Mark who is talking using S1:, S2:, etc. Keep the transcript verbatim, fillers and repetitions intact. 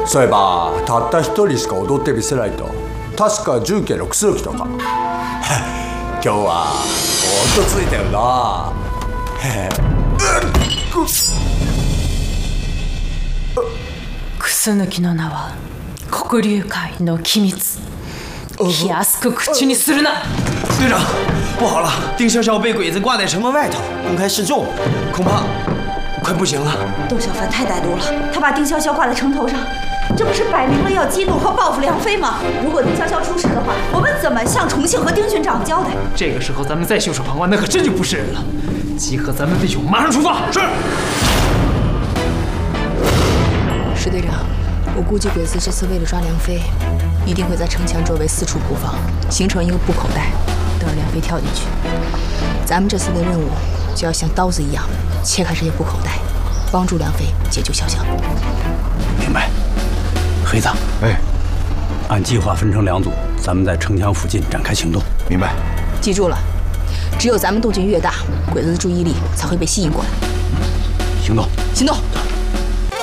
S1: そういえばたった一人しか踊ってみせないと確か重慶の楠木とか今日はほんとついてるな。
S2: 楠木の名は黒龍会の機密，気安く口にするな。
S3: 队长，不好了，丁潇潇被鬼子挂在城门外头，公开示众，恐怕快不行了。
S4: 窦小凡太歹毒了，他把丁潇潇挂在城头上，这不是摆明了要激怒和报复梁飞吗？如果丁潇潇出事的话，我们怎么向重庆和丁巡长交代？
S5: 这个时候咱们再袖手旁观，那可真就不是人了。集合咱们弟兄，马上出发。是。
S6: 石队长，我估计鬼子这次为了抓梁飞，一定会在城墙周围四处布防，形成一个布口袋，等着梁飞跳进去。咱们这次的任务就要像刀子一样切开这些布口袋，帮助梁飞解救潇潇。
S7: 明白。黑子，
S8: 哎，
S7: 按计划分成两组，咱们在城墙附近展开行动。
S8: 明白。
S6: 记住了，只有咱们动静越大，鬼子的注意力才会被吸引过来。
S7: 行动，
S6: 行动。
S7: 走。